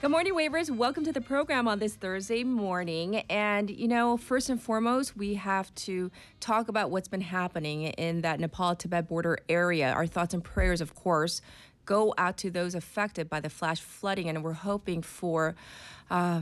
Good morning, Wavers. Welcome to the program on this Thursday morning. And, first and foremost, we have to talk about what's been happening in that Nepal-Tibet border area. Our thoughts and prayers, of course, go out to those affected by the flash flooding, and we're hoping for